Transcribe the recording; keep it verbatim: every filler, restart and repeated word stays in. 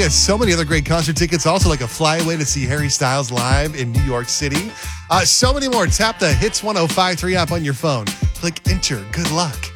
has so many other great concert tickets, also like a flyaway to see Harry Styles live in New York City. Uh, so many more. Tap the Hits ten fifty-three app on your phone. Click enter. Good luck.